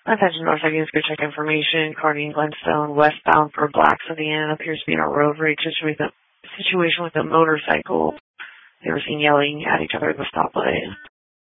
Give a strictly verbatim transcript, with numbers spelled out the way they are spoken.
Attention North Side Good check information. Car named Glenstone, westbound for Black Sedan. Appears to be in a road rage situation with a, situation with a motorcycle. They were seen yelling at each other at the stoplight.